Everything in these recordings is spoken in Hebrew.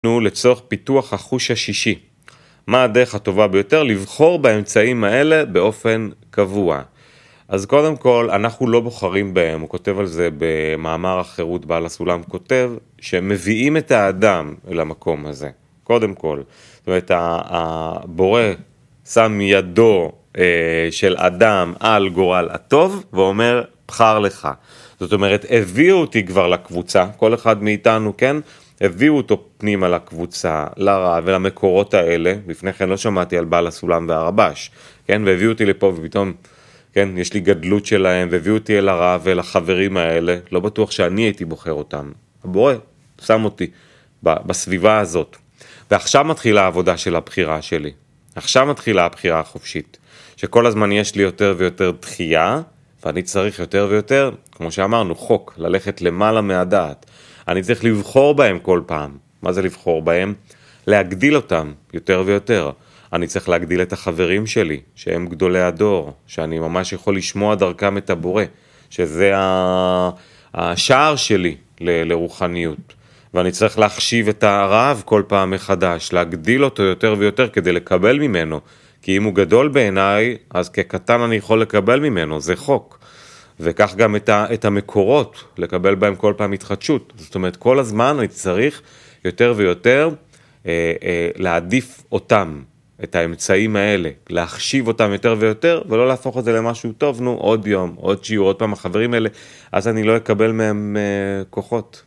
לצורך פיתוח החוש השישי. מה הדרך הטובה ביותר? לבחור באמצעים האלה באופן קבוע. אז קודם כל, אנחנו לא בוחרים בהם, הוא כותב על זה במאמר החירות בעל הסולם, כותב שמביאים את האדם למקום הזה, קודם כל. זאת אומרת, הבורא שם ידו של אדם על גורל הטוב, ואומר, בחר לך. זאת אומרת, הביאו אותי כבר לקבוצה, כל אחד מאיתנו, כן? הביאו אותו פנימה לקבוצה, לרע ולמקורות האלה, לפני כן לא שמעתי על בעל הסולם והרבש, כן? והביאו אותי לפה ופתאום, כן, יש לי גדלות שלהם, והביאו אותי אל הרע ואל החברים האלה, לא בטוח שאני הייתי בוחר אותם. הבורא שם אותי בסביבה הזאת. ועכשיו מתחילה העבודה של הבחירה שלי. עכשיו מתחילה הבחירה החופשית, שכל הזמן יש לי יותר ויותר דחייה, ואני צריך יותר ויותר, כמו שאמרנו, חוק, ללכת למעלה מהדעת. אני צריך לבחור בהם כל פעם. מה זה לבחור בהם? להגדיל אותם יותר ויותר. אני צריך להגדיל את החברים שלי, שהם גדולי הדור, שאני ממש יכול לשמוע דרכם את הבורא, שזה השער שלי לרוחניות. ואני צריך להחשיב את הרעב כל פעם מחדש, להגדיל אותו יותר ויותר כדי לקבל ממנו. כי אם הוא גדול בעיניי, אז כקטן אני יכול לקבל ממנו, זה חוק. וכך גם את המקורות, לקבל בהם כל פעם התחדשות. זאת אומרת, כל הזמן אני צריך יותר ויותר להעדיף אותם, את האמצעים האלה, להחשיב אותם יותר ויותר, ולא להפוך את זה למשהו טוב, נו, עוד יום, עוד שיעור, עוד פעם החברים האלה, אז אני לא אקבל מהם כוחות.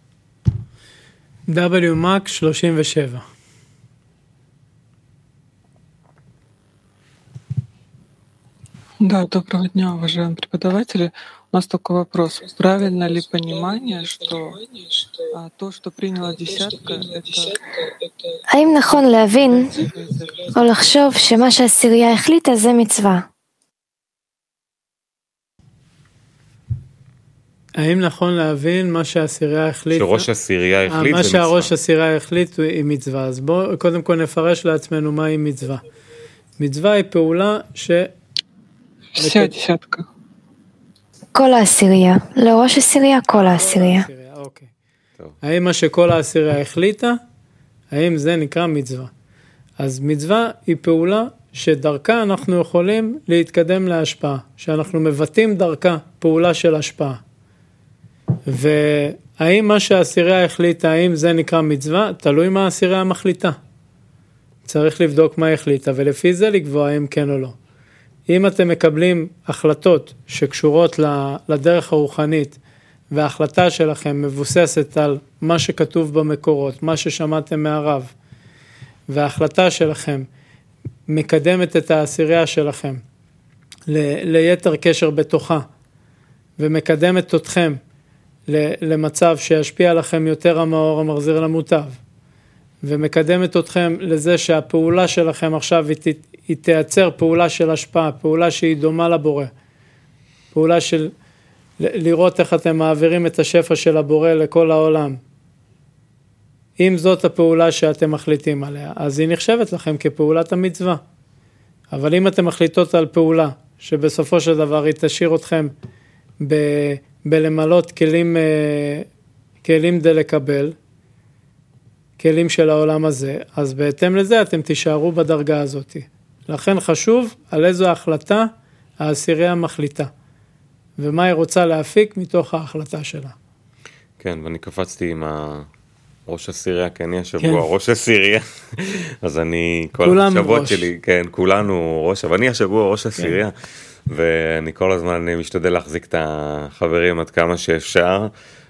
WMAC 37. Да, доброго дня, уважаемые преподаватели. У нас такой вопрос. Правильно ли понимание, что то, что приняла десятка, это... האם נכון להבין או לחשוב שמה שהעשירייה החליטה זה מצווה? האם נכון להבין מה שהעשירייה החליט? שראש העשירייה החליט זה מה מצווה. שהראש העשירייה החליט היא מצווה. אז בואו קודם כל נפרש לעצמנו מהי מצווה. מצווה היא פעולה Вся десятка. כל העשירייה. לראש העשירייה, כל העשירייה. אוקיי. האם מה שכל העשירייה החליטה, האם זה נקרא מצווה? אז מצווה היא פעולה שדרכה אנחנו יכולים להתקדם להשפעה, שאנחנו מבטאים דרכה פעולה של השפעה. והאם מה שהעשירייה החליטה, האם זה נקרא מצווה? תלוי מה העשירייה מחליטה. צריך לבדוק מה החליטה, ולפי זה לקבוע האם כן או לא. אם אתם מקבלים החלטות שקשורות לדרך הרוחנית, וההחלטה שלכם מבוססת על מה שכתוב במקורות, מה ששמעתם מהרב, וההחלטה שלכם מקדמת את העשירייה שלכם ליתר קשר בתוכה, ומקדמת אתכם למצב שישפיע עליכם יותר המאור המחזיר למוטב, ומקדמת אתכם לזה שהפעולה שלכם עכשיו היא תייצר פעולה של השפעה, פעולה שהיא דומה לבורא, פעולה של לראות איך אתם מעבירים את השפע של הבורא לכל העולם. אם זאת הפעולה שאתם מחליטים עליה, אז היא נחשבת לכם כפעולת המצווה. אבל אם אתם מחליטות על פעולה, שבסופו של דבר היא תשאיר אתכם בלמלות כלים די לקבל, כלים של העולם הזה, אז בהתאם לזה אתם תישארו בדרגה הזאת. לכן חשוב על איזו החלטה העשירייה מחליטה, ומה היא רוצה להפיק מתוך ההחלטה שלה. כן, ואני קפצתי עם ראש עשירייה, כי אני השבוע ראש עשירייה, אז אני, כל השבועות שלי, כן, כולנו ראש, אבל אני השבוע ראש עשירייה, ואני כל הזמן משתדל להחזיק את החברים עד כמה שאפשר,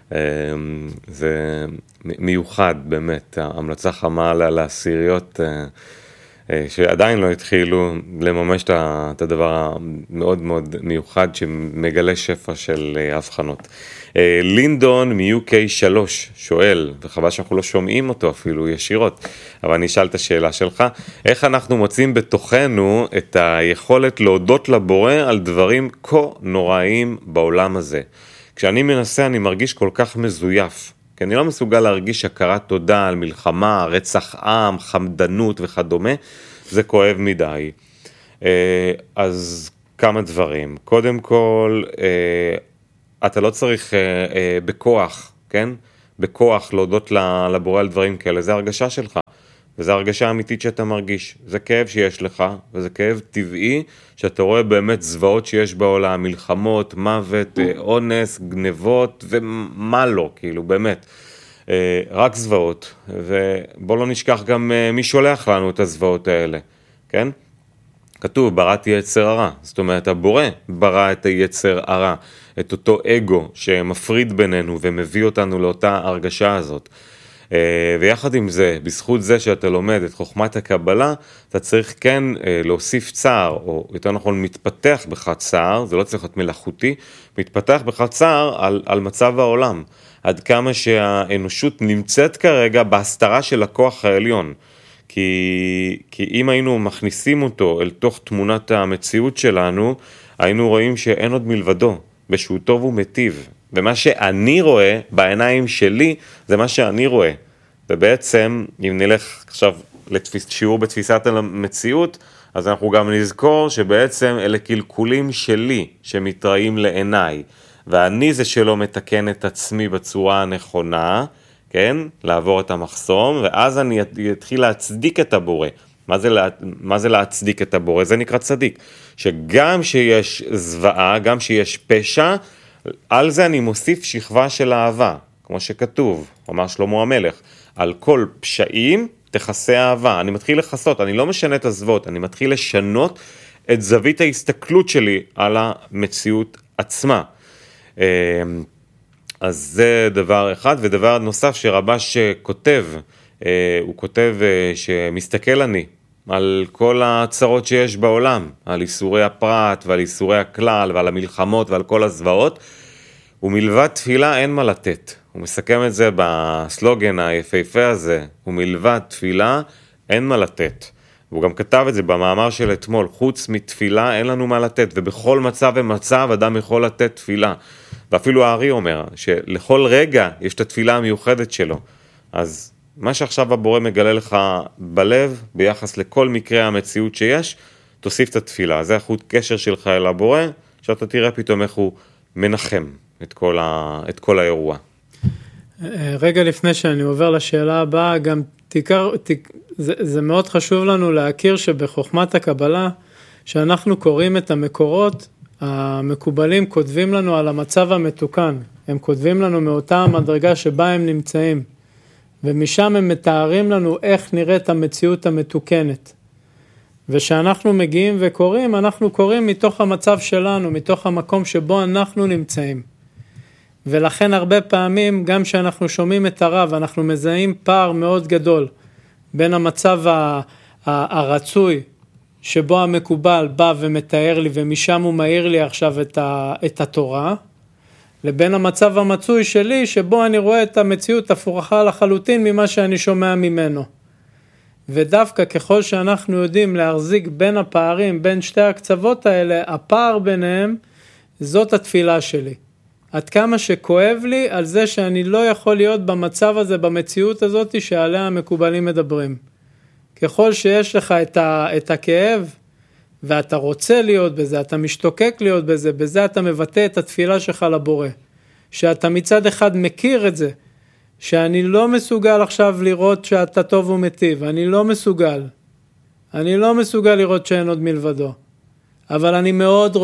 זה מיוחד באמת, המלצה חמה על העשיריות, שעדיין לא התחילו לממש את הדבר המאוד מאוד מיוחד שמגלה שפע של הבחנות. לינדון מ-UK3 שואל, וחבל שאנחנו לא שומעים אותו אפילו ישירות, אבל אני אשאל את השאלה שלך, איך אנחנו מוצאים בתוכנו את היכולת להודות לבורא על דברים כה נוראיים בעולם הזה? כשאני מנסה אני מרגיש כל כך מזויף, כי אני לא מסוגל להרגיש הכרת תודה על מלחמה, רצח עם, חמדנות וכדומה, זה כואב מדי. אז כמה דברים. קודם כל, אתה לא צריך בכוח, כן? בכוח להודות לבורא על דברים כאלה, זה הרגשה שלך, וזו הרגשה אמיתית שאתה מרגיש, זה כאב שיש לך, וזה כאב טבעי, שאתה רואה באמת זוועות שיש בעולם, מלחמות, מוות, אונס, גנבות, ומה לא, כאילו, באמת. רק זוועות, ובוא לא נשכח גם מי שולח לנו את הזוועות האלה, כן? כתוב, בראתי יצר הרע, זאת אומרת, הבורא ברא את היצר הרע, את אותו אגו שמפריד בינינו ומביא אותנו לאותה הרגשה הזאת. ויחד עם זה, בזכות זה שאתה לומד את חוכמת הקבלה, אתה צריך כן להוסיף צער, או יותר נכון מתפתח בך צער, זה לא צריך להיות מלאכותי, מתפתח בך צער על מצב העולם, עד כמה שהאנושות נמצאת כרגע בהסתרה של הכוח העליון, כי אם היינו מכניסים אותו אל תוך תמונת המציאות שלנו, היינו רואים שאין עוד מלבדו, ושהוא טוב ומטיב, ומה שאני רואה בעיניים שלי, זה מה שאני רואה. ובעצם, אם נלך עכשיו שיעור בתפיסת המציאות, אז אנחנו גם נזכור שבעצם אלה קלקולים שלי שמתראים לעיניי, ואני זה שלא מתקן את עצמי בצורה הנכונה, כן? לעבור את המחסום, ואז אני אתחיל להצדיק את הבורא. מה זה להצדיק את הבורא? זה נקרא צדיק. שגם שיש זוועה, גם שיש פשע, על זה אני מוסיף שכבה של אהבה, כמו שכתוב, אמר שלמה המלך, על כל פשעים תכסה אהבה. אני מתחיל לחסות, אני לא משנה את הזוועות, אני מתחיל לשנות את זווית ההסתכלות שלי על המציאות עצמה. אז זה דבר אחד, ודבר נוסף שרבש כותב, הוא כותב שמסתכל אני על כל הצרות שיש בעולם, על איסורי הפרט ועל איסורי הכלל ועל המלחמות ועל כל הזוועות, ומלבד תפילה אין מה לתת. הוא מסכם את זה בסלוגן היפהפה הזה, ומלבד תפילה אין מה לתת. והוא גם כתב את זה במאמר של אתמול, חוץ מתפילה אין לנו מה לתת, ובכל מצב ומצב אדם יכול לתת תפילה. ואפילו הארי אומר שלכל רגע יש את התפילה המיוחדת שלו. אז מה שעכשיו הבורא מגלה לך בלב, ביחס לכל מקרה המציאות שיש, תוסיף את התפילה. זה החוט קשר שלך אל הבורא, שאתה תראה פתאום איך הוא מנחם את כל האירוע. רגע לפני שאני עובר לשאלה הבאה, גם זה מאוד חשוב לנו להכיר שבחוכמת הקבלה, שאנחנו קוראים את המקורות, המקובלים כותבים לנו על המצב המתוקן, הם כותבים לנו מאותה המדרגה שבה הם נמצאים, ומשם הם מתארים לנו איך נראית המציאות המתוקנת. ושאנחנו מגיעים וקוראים, אנחנו קוראים מתוך המצב שלנו, מתוך המקום שבו אנחנו נמצאים. ולכן הרבה פעמים, גם שאנחנו שומעים את הרב, אנחנו מזהים פער מאוד גדול, בין המצב הרצוי, שבו המקובל בא ומתאר לי, ומשם הוא מאיר לי עכשיו את התורה, לבין המצב המצוי שלי, שבו אני רואה את המציאות הפוכה לחלוטין ממה שאני שומע ממנו. ודווקא ככל שאנחנו יודעים להחזיק בין הפערים, בין שתי הקצוות האלה, הפער ביניהם, זאת התפילה שלי. עד כמה שכואב לי על זה שאני לא יכול להיות במצב הזה, במציאות הזאת שעליה המקובלים מדברים. ככל שיש לך את הכאב, ואתה רוצה להיות בזה, אתה משתוקק להיות בזה, בזה אתה מבטא את התפילה שלך לבורא. שאתה מצד אחד מכיר את זה, שאני לא מסוגל עכשיו לראות שאתה טוב ומטיב, אני לא מסוגל לראות שאין עוד מלבדו, אבל אני מאוד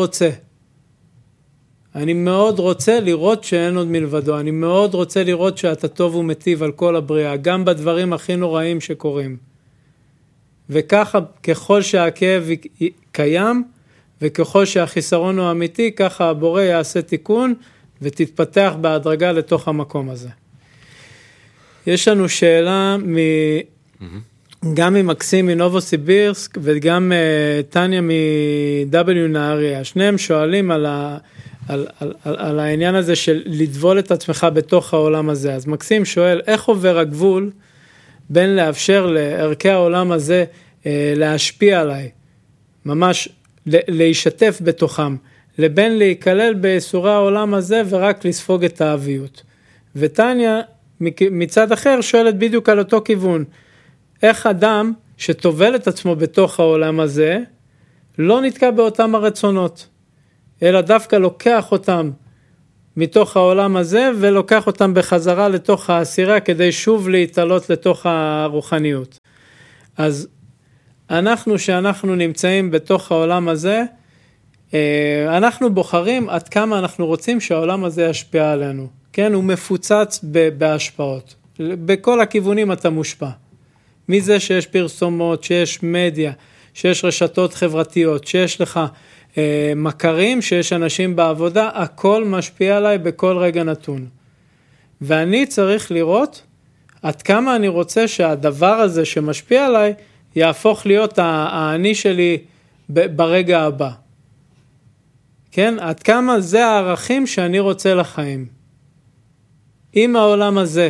רוצה לראות שאין עוד מלבדו, אני מאוד רוצה לראות שאתה טוב ומטיב על כל הבריאה, גם בדברים הכי נוראים שקורים. וככה ככל שהכאב קיים, וככל שהחיסרון הוא אמיתי, ככה הבורא יעשה תיקון, ותתפתח בהדרגה לתוך המקום הזה. יש לנו שאלה גם ממקסים מנובוסיבירסק, וגם טניה מ-W נהריה. שניהם שואלים על העניין הזה של לדבול את עצמך בתוך העולם הזה. אז מקסים שואל, איך עובר הגבול בין לאפשר לערכי העולם הזה להשפיע עליי, ממש להישתף בתוכם, לבין להיכלל באיסורי העולם הזה ורק לספוג את האביות. וטניה מצד אחר שואלת בדיוק על אותו כיוון, איך אדם שטובל את עצמו בתוך העולם הזה, לא נתקע באותם הרצונות, אלא דווקא לוקח אותם מתוך העולם הזה, ולוקח אותם בחזרה לתוך העשירה, כדי שוב להתעלות לתוך הרוחניות. אז שאנחנו נמצאים בתוך העולם הזה, אנחנו בוחרים עד כמה אנחנו רוצים שהעולם הזה ישפיע עלינו. כן, הוא מפוצץ בהשפעות. בכל הכיוונים אתה מושפע. מזה שיש פרסומות, שיש מדיה, שיש רשתות חברתיות, שיש לך מכרים, שיש אנשים בעבודה, הכל משפיע עליי בכל רגע נתון. ואני צריך לראות עד כמה אני רוצה שהדבר הזה שמשפיע עליי, יהפוך להיות האני שלי ברגע הבא. כן? עד כמה זה הערכים שאני רוצה לחיים. אם העולם הזה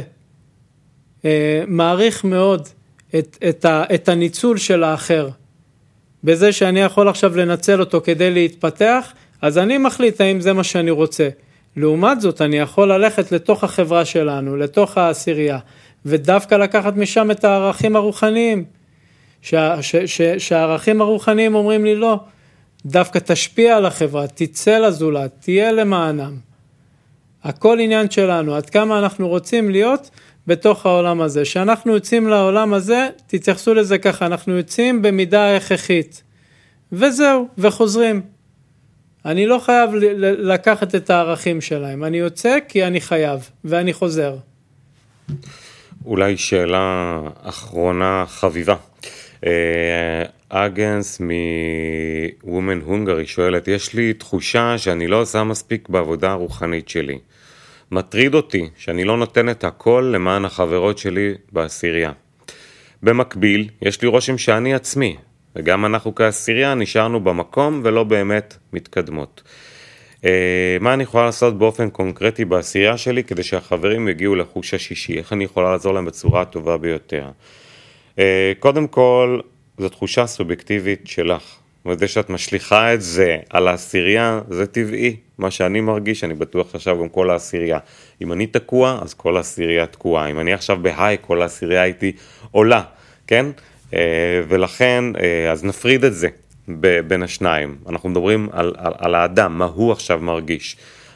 מעריך מאוד את הניצול של האחר, בזה שאני יכול עכשיו לנצל אותו כדי להתפתח, אז אני מחליט האם זה מה שאני רוצה. לעומת זאת, אני יכול ללכת לתוך החברה שלנו, לתוך העשירייה, ודווקא לקחת משם את הערכים הרוחניים, שהערכים הרוחניים אומרים לי לא, דווקא תשפיע על החברה, תצא לזולת, תהיה למענם. הכל עניין שלנו, עד כמה אנחנו רוצים להיות בתוך העולם הזה. שאנחנו יוצאים לעולם הזה, תתייחסו לזה ככה, אנחנו יוצאים במידה הכרחית. וזהו, וחוזרים. אני לא חייב לקחת את הערכים שלהם, אני יוצא כי אני חייב, ואני חוזר. אולי שאלה אחרונה חביבה. אגנס מ-Women Hungary שואלת, יש לי תחושה שאני לא עושה מספיק בעבודה הרוחנית שלי. מטריד אותי שאני לא נותן את הכל למען החברות שלי בעשירייה. במקביל, יש לי רושם שאני עצמי, וגם אנחנו כעשירייה נשארנו במקום ולא באמת מתקדמות. מה אני יכולה לעשות באופן קונקרטי בעשירייה שלי כדי שהחברים יגיעו לחוש השישי? איך אני יכולה לעזור להם בצורה הטובה ביותר? קודם כל, זו תחושה סובייקטיבית שלך. וזה שאת משליחה את זה על העשירייה, זה טבעי. מה שאני מרגיש, אני בטוח עכשיו גם כל העשירייה. אם אני תקוע, אז כל העשירייה תקועה. אם אני עכשיו בהיי, כל העשירייה הייתי עולה, כן? ולכן, אז נפריד את זה בין השניים. אנחנו מדברים על האדם, מה הוא עכשיו מרגיש.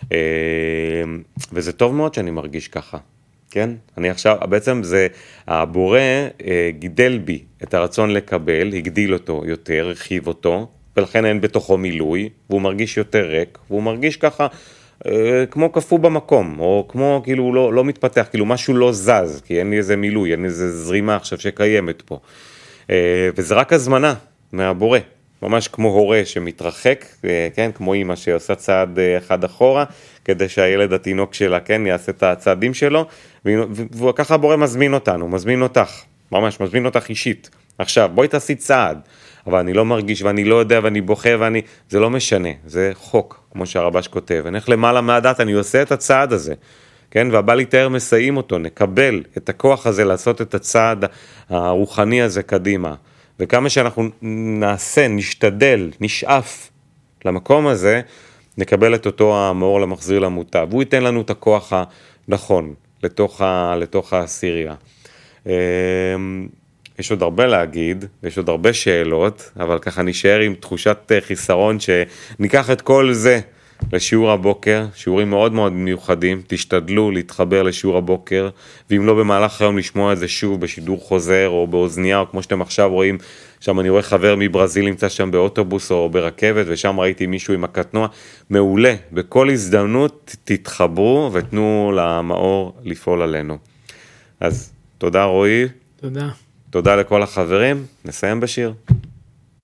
וזה טוב מאוד שאני מרגיש ככה. כן? אני עכשיו, בעצם זה, הבורא גידל בי את הרצון לקבל, הגדיל אותו יותר, הרחיב אותו, ולכן אין בתוכו מילוי, והוא מרגיש יותר ריק, והוא מרגיש ככה כמו קפוא במקום, או כמו כאילו לא מתפתח, כאילו משהו לא זז, כי אין לי איזה מילוי, אין לי איזה זרימה עכשיו שקיימת פה. וזה רק הזמנה מהבורא, ממש כמו הורה שמתרחק, כן? כמו אמא שעושה צעד אחד אחורה, כדי שהילד התינוק שלה, כן, יעשה את הצעדים שלו, וככה הבורא מזמין אותנו, מזמין אותך, ממש מזמין אותך אישית. עכשיו, בואי תעשי צעד, אבל אני לא מרגיש ואני לא יודע ואני בוכה זה לא משנה, זה חוק, כמו שהרבש כותב, אני הולך למעלה מהדת, אני עושה את הצעד הזה, כן, והבא להתאר מסיים אותו, נקבל את הכוח הזה לעשות את הצעד הרוחני הזה קדימה, וכמה שאנחנו נעשה, נשתדל, נשאף למקום הזה, נקבל את אותו המאור למחזיר למוטב, והוא ייתן לנו את הכוח הנכון לתוך העשירייה. יש עוד הרבה להגיד, יש עוד הרבה שאלות, אבל ככה נשאר עם תחושת חיסרון שניקח את כל זה לשיעור הבוקר, שיעורים מאוד מאוד מיוחדים, תשתדלו להתחבר לשיעור הבוקר, ואם לא במהלך היום לשמוע את זה שוב בשידור חוזר או באוזניה, או כמו שאתם עכשיו רואים, שם אני רואה חבר מברזיל נמצא שם באוטובוס או ברכבת, ושם ראיתי מישהו עם הקטנוע, מעולה, בכל הזדמנות תתחברו ותנו למאור לפעול עלינו. אז תודה רועי. תודה. תודה לכל החברים, נסיים בשיר.